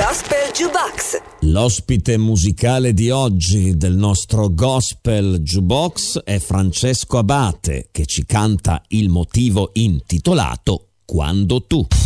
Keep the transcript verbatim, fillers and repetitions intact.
Gospel Jukebox. L'ospite musicale di oggi del nostro Gospel Jukebox è Francesco Abate, che ci canta il motivo intitolato Quando tu.